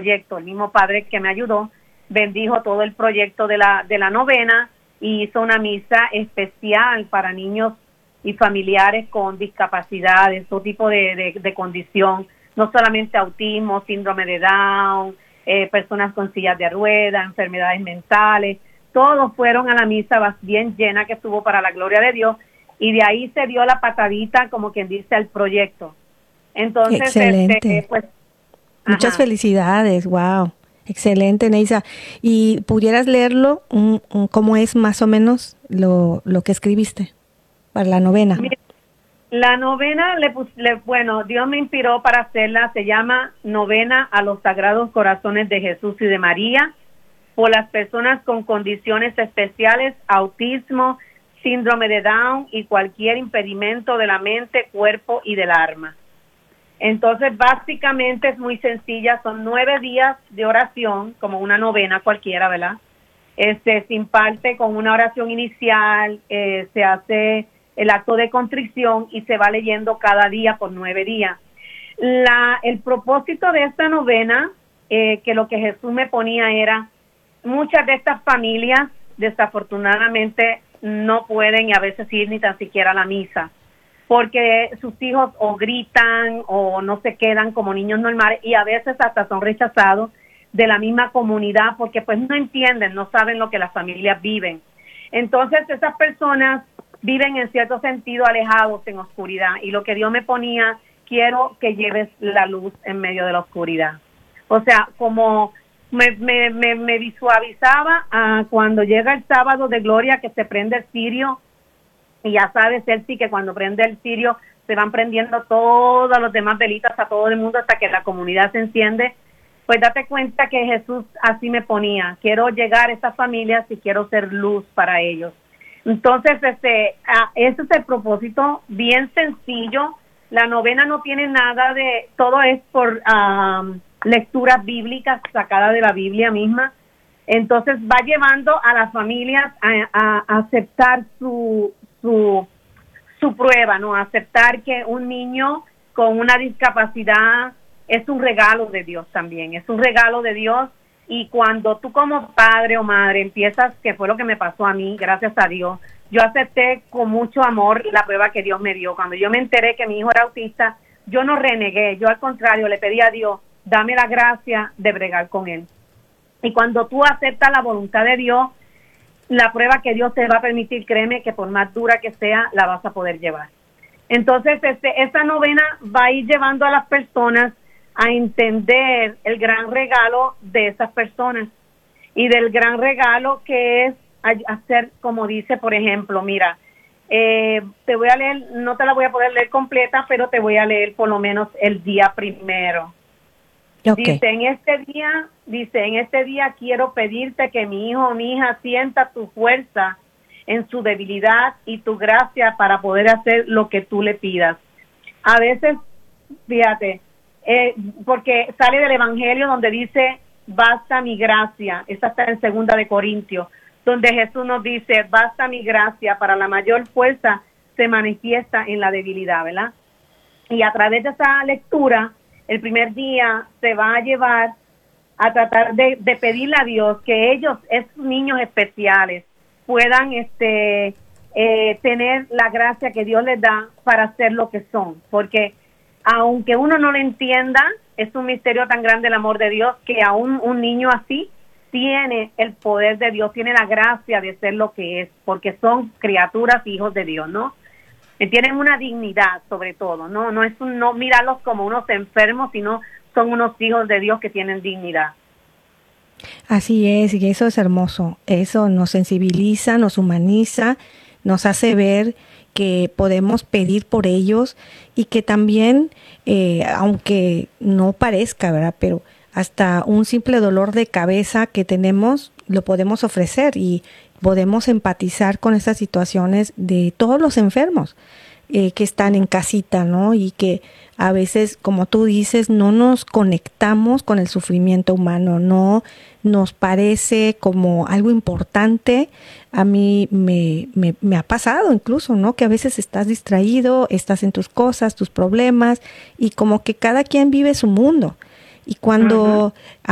proyecto. El mismo padre que me ayudó bendijo todo el proyecto de la novena y hizo una misa especial para niños y familiares con discapacidades, todo tipo de condición, no solamente autismo, síndrome de Down, personas con sillas de ruedas, enfermedades mentales. Todos fueron a la misa bien llena que estuvo para la gloria de Dios, y de ahí se dio la patadita, como quien dice, al proyecto. Entonces, excelente. pues, muchas felicidades, wow, excelente, Neisa. ¿Y pudieras leerlo, cómo es más o menos lo que escribiste para la novena? Mira, la novena, bueno, Dios me inspiró para hacerla, se llama Novena a los Sagrados Corazones de Jesús y de María, por las personas con condiciones especiales, autismo, síndrome de Down y cualquier impedimento de la mente, cuerpo y del alma. Entonces, básicamente es muy sencilla, son 9 días de oración, como una novena cualquiera, ¿verdad? Se imparte con una oración inicial, se hace el acto de contrición y se va leyendo cada día por 9 días. El propósito de esta novena, que lo que Jesús me ponía era, muchas de estas familias desafortunadamente no pueden y a veces ir ni tan siquiera a la misa, porque sus hijos o gritan o no se quedan como niños normales y a veces hasta son rechazados de la misma comunidad porque pues no entienden, no saben lo que las familias viven. Entonces esas personas viven en cierto sentido alejados en oscuridad, y lo que Dios me ponía, quiero que lleves la luz en medio de la oscuridad. O sea, como me visualizaba cuando llega el sábado de gloria que se prende el cirio, y ya sabes, Elsie, que cuando prende el cirio se van prendiendo todas las demás velitas a todo el mundo hasta que la comunidad se enciende. Pues date cuenta que Jesús así me ponía, quiero llegar a estas familias y quiero ser luz para ellos. Entonces, ese es el propósito, bien sencillo. La novena no tiene nada de, todo es por lecturas bíblicas sacadas de la Biblia misma. Entonces va llevando a las familias a aceptar su prueba, ¿no? Aceptar que un niño con una discapacidad es un regalo de Dios también, es un regalo de Dios. Y cuando tú como padre o madre empiezas, que fue lo que me pasó a mí, gracias a Dios, yo acepté con mucho amor la prueba que Dios me dio. Cuando yo me enteré que mi hijo era autista, yo no renegué, yo al contrario le pedí a Dios, dame la gracia de bregar con él. Y cuando tú aceptas la voluntad de Dios, la prueba que Dios te va a permitir, créeme que por más dura que sea, la vas a poder llevar. Entonces, esta novena va a ir llevando a las personas a entender el gran regalo de esas personas y del gran regalo que es hacer, como dice, por ejemplo, mira, te voy a leer, no te la voy a poder leer completa, pero te voy a leer por lo menos el día primero. Okay. Dice, en este día quiero pedirte que mi hijo o mi hija sienta tu fuerza en su debilidad y tu gracia para poder hacer lo que tú le pidas. A veces, fíjate, porque sale del Evangelio donde dice, basta mi gracia, esta está en 2 de Corintios, donde Jesús nos dice, basta mi gracia, para la mayor fuerza se manifiesta en la debilidad, ¿verdad? Y a través de esa lectura, el primer día se va a llevar a tratar de pedirle a Dios que ellos, esos niños especiales, puedan tener la gracia que Dios les da para ser lo que son, porque aunque uno no lo entienda, es un misterio tan grande el amor de Dios que aún un niño así tiene el poder de Dios, tiene la gracia de ser lo que es, porque son criaturas, hijos de Dios, ¿no? Tienen una dignidad sobre todo, no es no mirarlos como unos enfermos, sino son unos hijos de Dios que tienen dignidad. Así es, y eso es hermoso, eso nos sensibiliza, nos humaniza, nos hace ver que podemos pedir por ellos y que también, aunque no parezca, ¿verdad? Pero hasta un simple dolor de cabeza que tenemos lo podemos ofrecer y podemos empatizar con estas situaciones de todos los enfermos que están en casita, ¿no? Y que a veces, como tú dices, no nos conectamos con el sufrimiento humano, no nos parece como algo importante. A mí me ha pasado incluso, ¿no? Que a veces estás distraído, estás en tus cosas, tus problemas, y como que cada quien vive su mundo. Y cuando